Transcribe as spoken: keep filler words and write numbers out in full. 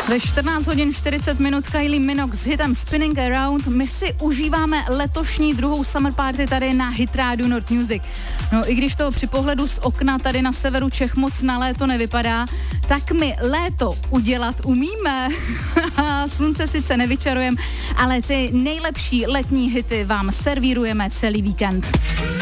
Ve čtrnáct hodin čtyřicet minut Kylie Minogue s hitem Spinning Around. My si užíváme letošní druhou summer party tady na Hit Radio Nord Music. No i když to při pohledu z okna tady na severu Čech moc na léto nevypadá, tak my léto udělat umíme. Slunce sice nevyčarujeme, ale ty nejlepší letní hity vám servírujeme celý víkend.